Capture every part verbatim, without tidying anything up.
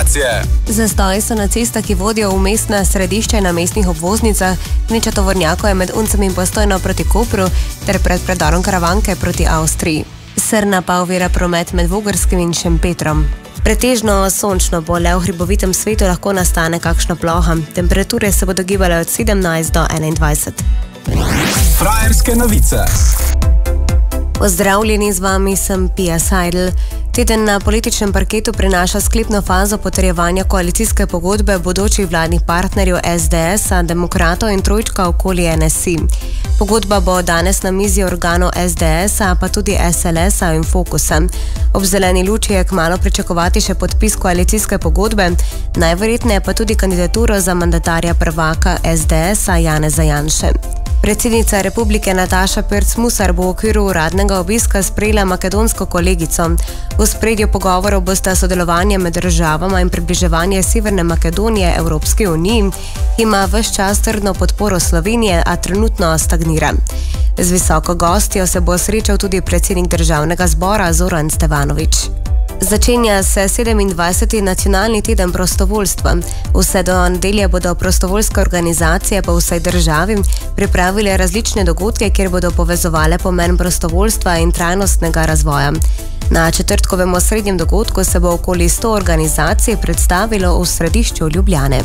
informacije. Zastoji so na cestah, ki vodijo v mestna središča in na mestnih obvoznicah, gneča tovornjakov je med Uncem in Postojno proti Kopru ter pred predorom Karavanke proti Avstriji. Srna pa ovira promet med Vogrskim in Šempetrom. Pretežno sončno bo, le v hribovitem svetu lahko nastane kakšna ploha. Temperature se bodo gibale od sedemnajst do enaindvajset. Frajerske novice. Pozdravljeni, z vami sem Pia Seidel. Teden na političnem parketu prinaša sklepno fazo potrjevanja koalicijske pogodbe bodočih vladnih partnerjev S D S-a, Demokratov in Trojčka okoli N S I. Pogodba bo danes na mizi organov S D S-a, pa tudi S L S-a in Fokusa. Ob zeleni luči je kmalu pričakovati še podpis koalicijske pogodbe, najverjetneje pa tudi kandidaturo za mandatarja prvaka S D S-a Janeza Janše. Predsednica Republike Nataša Pirc Musar bo v okviru uradnega obiska sprejela makedonsko kolegico. V ospredju pogovorov bosta sodelovanje med državama in približevanje Severne Makedonije Evropski uniji, ki ima ves čas trdno podporo Slovenije, a trenutno stagnira. Z visoko gostjo se bo srečal tudi predsednik državnega zbora Zoran Stevanović. Začenja se sedemindvajseti nacionalni teden prostovoljstva. Vse do nedelje bodo prostovoljske organizacije po vsej državi pripravile različne dogodke, kjer bodo povezovale pomen prostovoljstva in trajnostnega razvoja. Na četrtkovem osrednjem dogodku se bo okoli sto organizacij predstavilo v središču Ljubljane.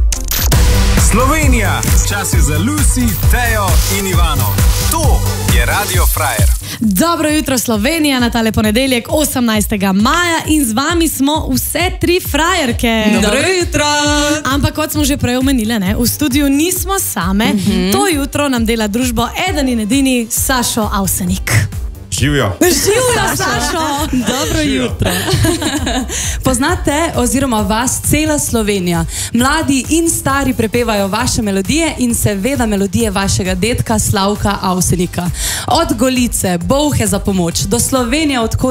Slovenija, čas je za Lucy, Tejo in Ivano. To je Radio Frajer. Dobro jutro Slovenija na tale ponedeljek osemnajstega maja in z vami smo vse tri frajerke. Dobro jutro. Ampak kot smo že prej omenili, ne, v studiu nismo same. Mm-hmm. To jutro nam dela družbo eden in edini Sašo Avsenik. Živijo. Živijo, Sašo. Dobro jutro. Poznate oziroma vas cela Slovenija. Mladi in stari prepevajo vaše melodije in seveda melodije vašega dedka Slavka Avsenika. Od Golice, Bolhe za pomoč do Slovenije, od